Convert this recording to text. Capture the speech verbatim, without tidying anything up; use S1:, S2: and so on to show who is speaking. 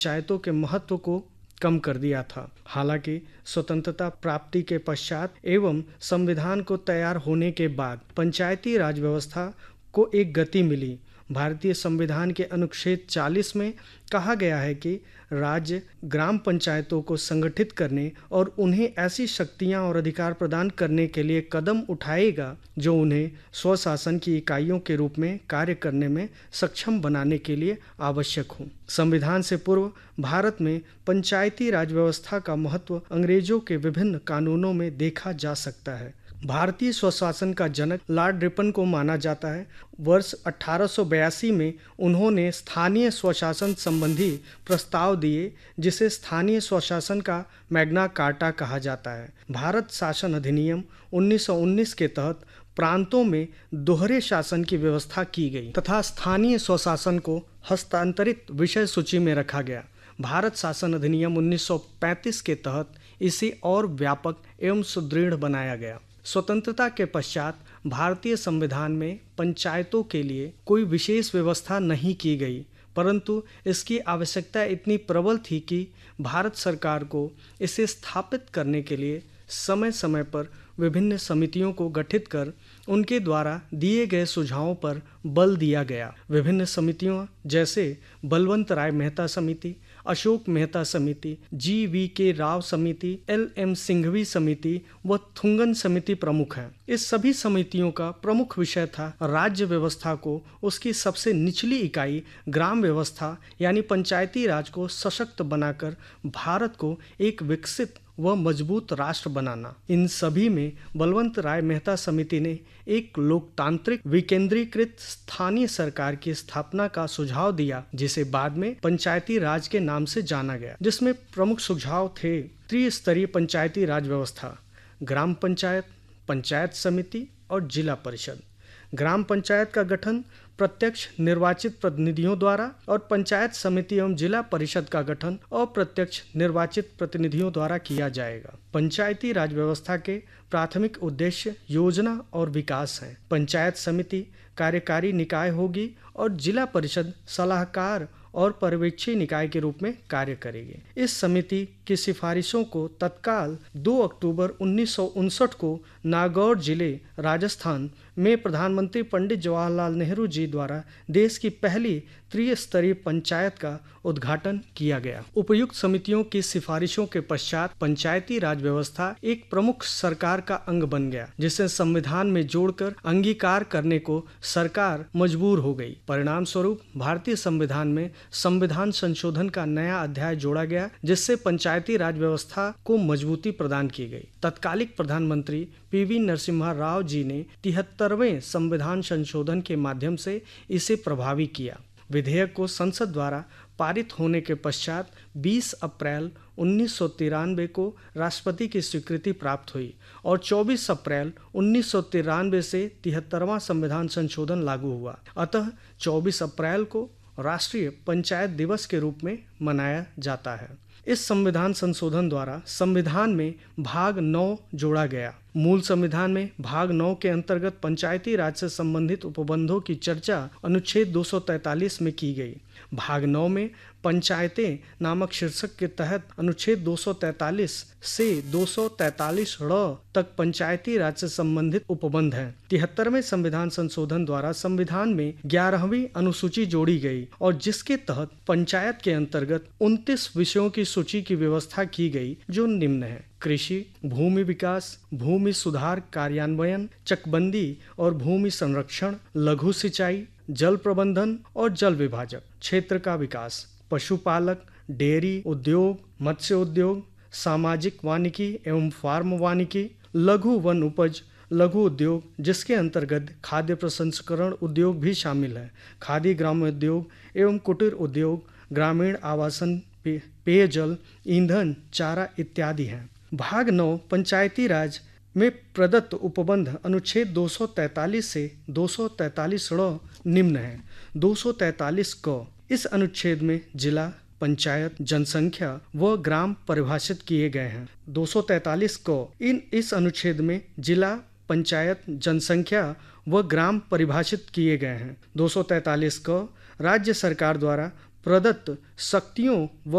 S1: पंचायतों के महत्व को कम कर दिया था। हालांकि स्वतंत्रता प्राप्ति के पश्चात एवं संविधान को तैयार होने के बाद पंचायती राज व्यवस्था को एक गति मिली। भारतीय संविधान के अनुच्छेद चालीस में कहा गया है कि राज्य ग्राम पंचायतों को संगठित करने और उन्हें ऐसी शक्तियां और अधिकार प्रदान करने के लिए कदम उठाएगा जो उन्हें स्वशासन की इकाइयों के रूप में कार्य करने में सक्षम बनाने के लिए आवश्यक हो। संविधान से पूर्व भारत में पंचायती राज व्यवस्था का महत्व अंग्रेजों के विभिन्न कानूनों में देखा जा सकता है। भारतीय स्वशासन का जनक लॉर्ड रिपन को माना जाता है। वर्ष अठारह सौ बयासी में उन्होंने स्थानीय स्वशासन संबंधी प्रस्ताव दिए, जिसे स्थानीय स्वशासन का मैग्ना कार्टा कहा जाता है। भारत शासन अधिनियम उन्नीस सौ उन्नीस के तहत प्रांतों में दोहरे शासन की व्यवस्था की गई तथा स्थानीय स्वशासन को हस्तांतरित विषय सूची में रखा गया। भारत शासन अधिनियम उन्नीस सौ पैंतीस के तहत इसे और व्यापक एवं सुदृढ़ बनाया गया। स्वतंत्रता के पश्चात भारतीय संविधान में पंचायतों के लिए कोई विशेष व्यवस्था नहीं की गई, परंतु इसकी आवश्यकता इतनी प्रबल थी कि भारत सरकार को इसे स्थापित करने के लिए समय समय पर विभिन्न समितियों को गठित कर उनके द्वारा दिए गए सुझावों पर बल दिया गया। विभिन्न समितियों जैसे बलवंत राय मेहता समिति, अशोक मेहता समिति, जी वी के राव समिति, एल एम सिंघवी समिति व थुंगन समिति प्रमुख हैं। इस सभी समितियों का प्रमुख विषय था राज्य व्यवस्था को उसकी सबसे निचली इकाई ग्राम व्यवस्था यानी पंचायती राज को सशक्त बनाकर भारत को एक विकसित व मजबूत राष्ट्र बनाना। इन सभी में बलवंत राय मेहता समिति ने एक लोकतांत्रिक विकेंद्रीकृत स्थानीय सरकार की स्थापना का सुझाव दिया, जिसे बाद में पंचायती राज के नाम से जाना गया, जिसमें प्रमुख सुझाव थे त्रिस्तरीय पंचायती राज व्यवस्था, ग्राम पंचायत, पंचायत समिति और जिला परिषद। ग्राम पंचायत का गठन प्रत्यक्ष निर्वाचित प्रतिनिधियों द्वारा और पंचायत समिति एवं जिला परिषद का गठन अप्रत्यक्ष निर्वाचित प्रतिनिधियों द्वारा किया जाएगा। पंचायती राज व्यवस्था के प्राथमिक उद्देश्य योजना और विकास हैं। पंचायत समिति कार्यकारी निकाय होगी और जिला परिषद सलाहकार और पर्यवेक्षी निकाय के रूप में कार्य करेगी। इस समिति की सिफारिशों को तत्काल दो अक्टूबर उन्नीस सौ उनसठ को नागौर जिले राजस्थान में प्रधानमंत्री पंडित जवाहरलाल नेहरू जी द्वारा देश की पहली त्रिस्तरीय पंचायत का उद्घाटन किया गया। उपयुक्त समितियों की सिफारिशों के पश्चात पंचायती राज व्यवस्था एक प्रमुख सरकार का अंग बन गया, जिसे संविधान में जोड़कर अंगीकार करने को सरकार मजबूर हो गई। परिणाम स्वरूप भारतीय संविधान में संविधान संशोधन का नया अध्याय जोड़ा गया, जिससे पंचायती राज व्यवस्था को मजबूती प्रदान की गई। तत्कालिक प्रधानमंत्री पी वी नरसिम्हा राव जी ने तिहत्तरवें संविधान संशोधन के माध्यम से इसे प्रभावी किया। विधेयक को संसद द्वारा पारित होने के पश्चात बीस अप्रैल उन्नीस सौ तिरानवे को राष्ट्रपति की स्वीकृति प्राप्त हुई और चौबीस अप्रैल उन्नीस सौ तिरानवे से तिहत्तरवां संविधान संशोधन लागू हुआ। अतः चौबीस अप्रैल को राष्ट्रीय पंचायत दिवस के रूप में मनाया जाता है। इस संविधान संशोधन द्वारा संविधान में भाग नौ जोड़ा गया। मूल संविधान में भाग नौ के अंतर्गत पंचायती राज से संबंधित उपबंधों की चर्चा अनुच्छेद दो सौ तैंतालीस में की गई। भाग नौ में पंचायतें नामक शीर्षक के तहत अनुच्छेद दो सौ तैंतालीस से दो सौ तैंतालीस ड़ तक पंचायती राज से संबंधित उपबंध हैं। तिहत्तरवें संविधान संशोधन द्वारा संविधान में ग्यारहवीं अनुसूची जोड़ी गई और जिसके तहत पंचायत के अंतर्गत उनतीस विषयों की सूची की व्यवस्था की गई, जो निम्न है: कृषि, भूमि विकास, भूमि सुधार कार्यान्वयन, चकबंदी और भूमि संरक्षण, लघु सिंचाई, जल प्रबंधन और जल विभाजक, क्षेत्र का विकास, पशुपालक, डेयरी उद्योग, मत्स्य उद्योग, सामाजिक वानिकी एवं फार्म वानिकी, लघु वन उपज, लघु उद्योग जिसके अंतर्गत खाद्य प्रसंस्करण उद्योग भी शामिल है, खादी ग्राम उद्योग एवं कुटीर उद्योग, ग्रामीण आवासन, पेयजल, ईंधन, चारा इत्यादि हैं। भाग नौ पंचायती राज में प्रदत्त उपबंध अनुच्छेद दो सौ तैंतालीस से दो सौ तैंतालीस ड़ निम्न है। दो सौ तैंतालीस क इस अनुच्छेद में जिला, पंचायत, जनसंख्या व ग्राम परिभाषित किए गए हैं। दो सौ तैंतालीस क इन इस अनुच्छेद में जिला, पंचायत, जनसंख्या व ग्राम परिभाषित किए गए हैं। दो सौ तैंतालीस क राज्य सरकार द्वारा प्रदत्त शक्तियों व